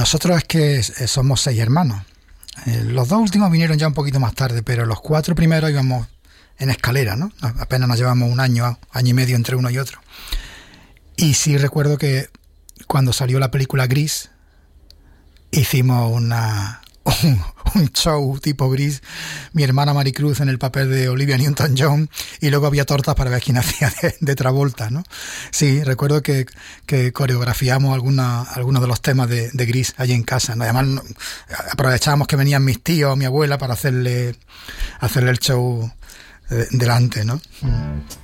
Nosotros es que somos 6 hermanos. Los 2 últimos vinieron ya un poquito más tarde, pero los 4 primeros íbamos en escalera, ¿no? Apenas nos llevamos un año y medio entre uno y otro. Y sí recuerdo que cuando salió la película Gris, hicimos un show tipo Gris, mi hermana Maricruz en el papel de Olivia Newton-John, y luego había tortas para ver quién hacía de Travolta, ¿no? Sí, recuerdo que coreografiamos algunos de los temas de Gris allí en casa, ¿no? Además aprovechábamos que venían mis tíos o mi abuela para hacerle el show delante, ¿no?